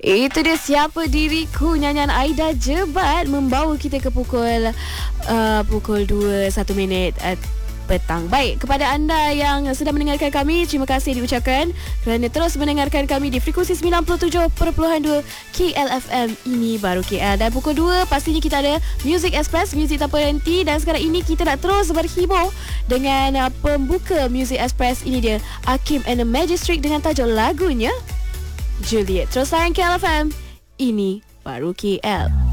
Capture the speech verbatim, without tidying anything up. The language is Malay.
Itu dia Siapa Diriku, nyanyian Aida Jebat membawa kita ke pukul uh, pukul dua satu minit uh, petang. Baik, kepada anda yang sedang mendengarkan kami, terima kasih diucapkan kerana terus mendengarkan kami di frekuensi sembilan puluh tujuh perpuluhan dua K L F M. Ini baru K L. Dan pukul dua pastinya kita ada Music Express, muzik tanpa henti. Dan sekarang ini kita nak terus berhibur dengan uh, pembuka Music Express. Ini dia Hakim and the Magistrate dengan tajuk lagunya Juliet. Terus sayang K L F M. Ini baru K L.